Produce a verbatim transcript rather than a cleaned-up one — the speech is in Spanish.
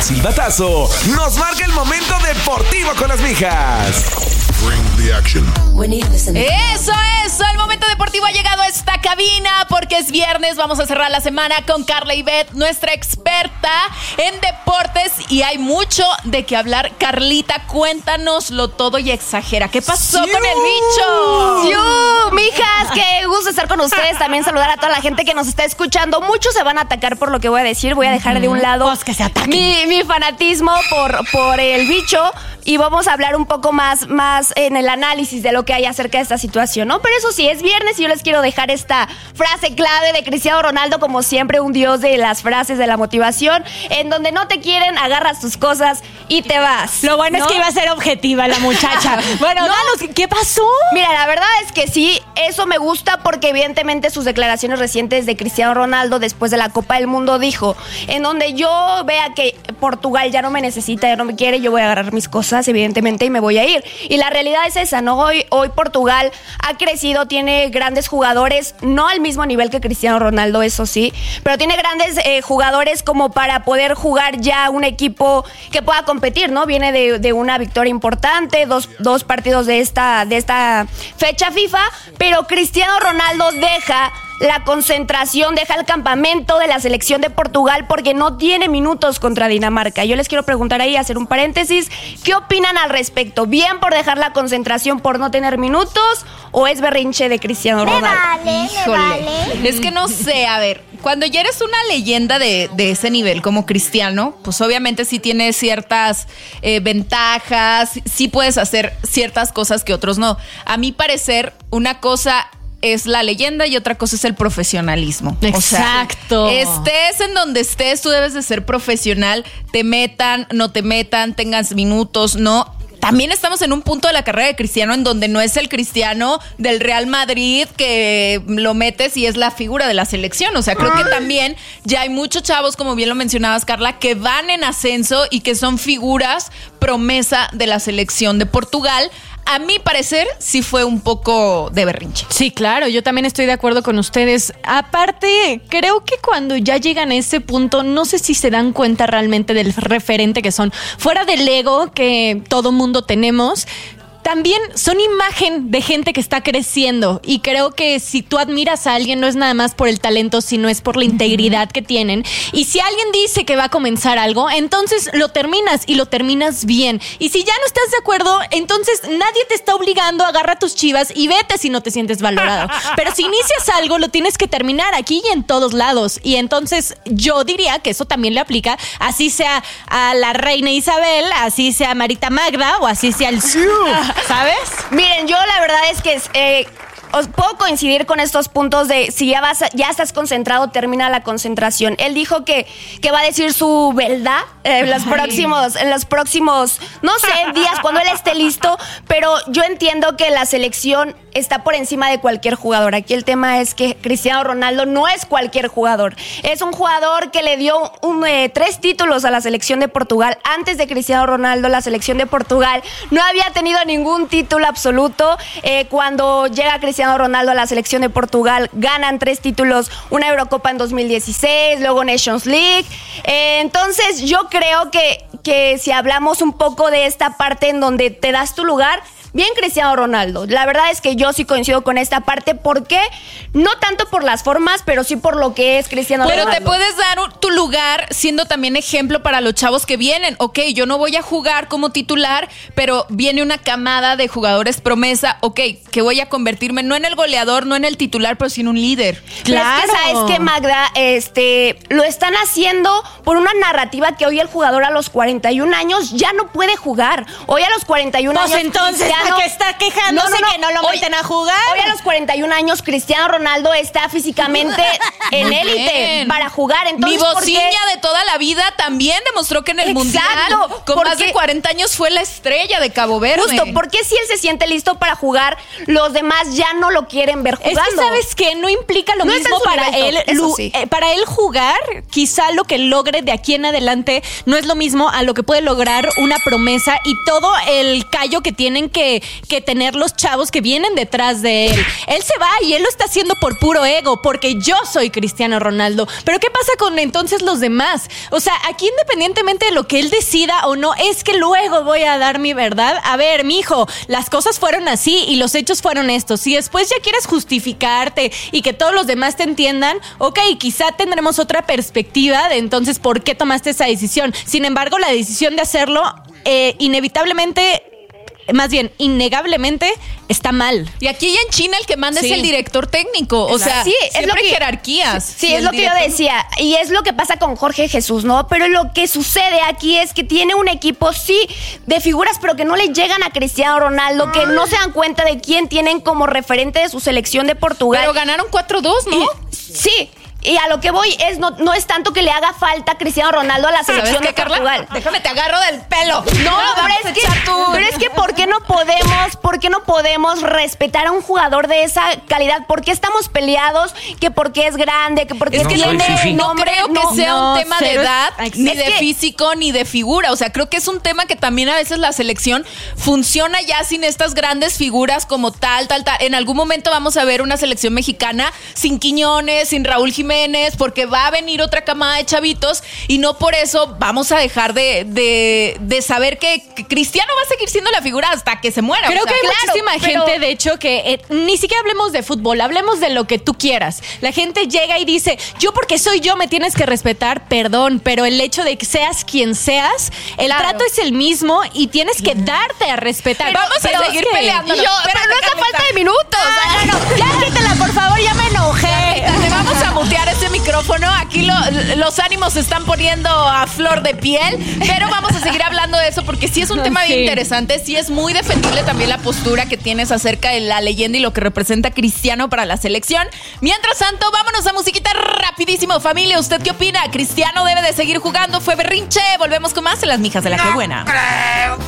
silbatazo, nos marca el momento deportivo con las mijas. Bring the action. Eso, eso, el momento deportivo ha llegado a esta cabina porque es viernes, vamos a cerrar la semana con Carla Ivette, nuestra experta en deportes, y hay mucho de qué hablar. Carlita, cuéntanoslo todo y exagera. ¿Qué pasó ¡Siu! con el bicho? ¡Siu! Mijas, qué gusto estar con ustedes. También saludar a toda la gente que nos está escuchando. Muchos se van a atacar por lo que voy a decir. Voy a dejar de un lado Pues que se ataquen. mi, mi fanatismo por, por el bicho, y vamos a hablar un poco más, más en el análisis de lo que hay acerca de esta situación, ¿no? Pero eso sí, es viernes y yo les quiero dejar esta frase clave de Cristiano Ronaldo, como siempre, un dios de las frases de la motivación, en donde no te quieren, agarras tus cosas y te vas. Lo bueno ¿no? es que iba a ser objetiva la muchacha. Bueno, No. danos, ¿qué pasó? Mira, la verdad es que sí, eso me gusta porque evidentemente sus declaraciones recientes de Cristiano Ronaldo después de la Copa del Mundo dijo, en donde yo vea que Portugal ya no me necesita, ya no me quiere, yo voy a agarrar mis cosas, evidentemente, y me voy a ir. Y la realidad es esa, ¿no? Hoy, hoy Portugal ha crecido, tiene grandes jugadores, no al mismo nivel que Cristiano Ronaldo, eso sí, pero tiene grandes eh, jugadores como para poder jugar ya un equipo que pueda competir, ¿no? Viene de, de una victoria importante, dos, dos partidos de esta, de esta fecha FIFA, pero Cristiano Ronaldo deja la concentración, deja el campamento de la selección de Portugal porque no tiene minutos contra Dinamarca. Yo les quiero preguntar ahí, hacer un paréntesis, ¿qué opinan al respecto? ¿Bien por dejar la concentración por no tener minutos o es berrinche de Cristiano Ronaldo? Me vale, me vale. Es que no sé, a ver, cuando ya eres una leyenda de, de ese nivel como Cristiano, pues obviamente sí tienes ciertas eh, ventajas, sí puedes hacer ciertas cosas que otros no. A mi parecer, una cosa es la leyenda y otra cosa es el profesionalismo. Exacto. O sea, estés en donde estés, tú debes de ser profesional, te metan, no te metan, tengas minutos, no. También estamos en un punto de la carrera de Cristiano en donde no es el Cristiano del Real Madrid que lo metes y es la figura de la selección. O sea, creo que también ya hay muchos chavos, como bien lo mencionabas, Carla, que van en ascenso y que son figuras promesa de la selección de Portugal. A mi parecer, sí fue un poco de berrinche. Sí, claro, yo también estoy de acuerdo con ustedes. Aparte, creo que cuando ya llegan a ese punto, no sé si se dan cuenta realmente del referente que son. Fuera del ego que todo mundo tenemos, también son imagen de gente que está creciendo, y creo que si tú admiras a alguien no es nada más por el talento, sino es por la integridad que tienen. Y si alguien dice que va a comenzar algo, entonces lo terminas y lo terminas bien. Y si ya no estás de acuerdo, entonces nadie te está obligando, agarra tus chivas y vete si no te sientes valorado. Pero si inicias algo, lo tienes que terminar aquí y en todos lados. Y entonces yo diría que eso también le aplica, así sea a la reina Isabel, así sea Marita Magda o así sea el Siu. ¿Sabes? Miren, yo la verdad es que eh, os puedo coincidir con estos puntos de si ya vas a, ya estás concentrado, termina la concentración. Él dijo que, que va a decir su verdad eh, en los próximos, en los próximos, no sé, días, cuando él esté listo, pero yo entiendo que la selección está por encima de cualquier jugador. Aquí el tema es que Cristiano Ronaldo no es cualquier jugador. Es un jugador que le dio un, eh, tres títulos a la selección de Portugal. Antes de Cristiano Ronaldo, la selección de Portugal no había tenido ningún título absoluto. Eh, cuando llega Cristiano Ronaldo a la selección de Portugal, ganan tres títulos, una Eurocopa en dos mil dieciséis, luego Nations League. Eh, entonces yo creo que, que si hablamos un poco de esta parte en donde te das tu lugar, bien Cristiano Ronaldo. La verdad es que yo sí coincido con esta parte. ¿Por qué? No tanto por las formas, pero sí por lo que es Cristiano Pero Ronaldo. te puedes dar un- tu lugar siendo también ejemplo para los chavos que vienen. Ok, yo no voy a jugar como titular, pero viene una camada de jugadores promesa. Ok, que voy a convertirme no en el goleador, no en el titular, pero sí en un líder. Pero es que, ¿sabes qué, Magda? Este, lo están haciendo por una narrativa que hoy el jugador a los cuarenta y un años ya no puede jugar. Hoy a los cuarenta y un Pues años entonces, Cristiano- ¿para qué está quejándose que no lo Hoy- meten a jugar? Hoy a los cuarenta y un años Cristiano Ronaldo está físicamente en Muy élite bien. para jugar. Entonces, Mi ¿por bocina qué? de toda la vida también demostró que en el Exacto. Mundial, con ¿Por más qué? de cuarenta años, fue la estrella de Cabo Verde. Justo, ¿por qué si él se siente listo para jugar, los demás ya no lo quieren ver jugando? Es que, ¿sabes qué? No implica lo No está mismo en su para nivel él. top, eso lu- sí. eh, para él jugar, quizá lo que logre de aquí en adelante no es lo mismo a lo que puede lograr una promesa y todo el callo que tienen que que, que tener los chavos que vienen detrás de él. Él se va y él lo está haciendo por puro ego, porque yo soy Cristiano Ronaldo. Pero ¿qué pasa con entonces los demás? O sea, aquí independientemente de lo que él decida o no, es que luego voy a dar mi verdad. A ver, mijo, las cosas fueron así y los hechos fueron estos. Si después ya quieres justificarte y que todos los demás te entiendan, ok, quizá tendremos otra perspectiva de entonces por qué tomaste esa decisión. Sin embargo, la decisión de hacerlo eh, inevitablemente, más bien, innegablemente, está mal. Y aquí en China el que manda Sí. es el director técnico. O sea, Sí, es siempre lo que- hay jerarquías. Sí, Y es el lo que yo director- decía. Y es lo que pasa con Jorge Jesús, ¿no? Pero lo que sucede aquí es que tiene un equipo, sí, de figuras, pero que no le llegan a Cristiano Ronaldo, que no se dan cuenta de quién tienen como referente de su selección de Portugal. Pero ganaron cuatro dos, ¿no? Y- sí. Y a lo que voy es, no, no es tanto que le haga falta Cristiano Ronaldo a la ¿Sabes selección qué, de Carla? Portugal. Déjame, te agarro del pelo. No, No, pero vamos es, a que, echar tú. pero es que ¿por qué no podemos, por qué no podemos respetar a un jugador de esa calidad? ¿Por qué estamos peleados? Que porque es grande, que porque Es que tiene no, fifi. no nombre, creo que no. sea no, un tema de cero es- edad, Exacto. ni Es de que- físico, ni de figura. O sea, creo que es un tema que también a veces la selección funciona ya sin estas grandes figuras como tal, tal, tal. En algún momento vamos a ver una selección mexicana sin Quiñones, sin Raúl Jiménez, porque va a venir otra camada de chavitos y no por eso vamos a dejar de, de, de saber que Cristiano va a seguir siendo la figura hasta que se muera. Creo O sea, que hay claro, muchísima pero- gente, de hecho, que eh, ni siquiera hablemos de fútbol, hablemos de lo que tú quieras. La gente llega y dice, yo porque soy yo me tienes que respetar, perdón, pero el hecho de que seas quien seas, el Claro. trato es el mismo y tienes que darte a respetar. Vamos a Pero seguir es que- peleando. Y yo, pero no es a falta de minutos. Ah, no, no, ya quítela, por favor, ya me enojé. Te vamos a mutear ese micrófono. Aquí lo- los ánimos se están poniendo a flor de piel, pero vamos a seguir hablando de eso porque sí es un tema bien Sí. interesante. Sí es muy defendible también la postura que tienes acerca de la leyenda y lo que representa Cristiano para la selección. Mientras tanto, vámonos a musiquita rapidísimo. Familia, ¿usted qué opina? ¿Cristiano debe de seguir jugando? ¿Fue berrinche? Volvemos con más en Las Mijas de la Que Buena.